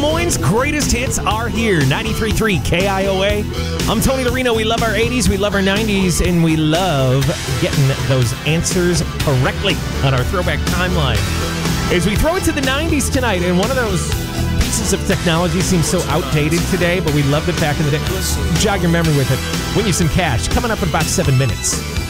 Moines' greatest hits are here. 93.3 KIOA. I'm Tony Larino. We love our 80s, we love our 90s, and we love getting those answers correctly on our throwback timeline. As we throw it to the 90s tonight, and one of those pieces of technology seems so outdated today, but we loved it back in the day. Jog your memory with it. Win you some cash. Coming up in about 7 minutes.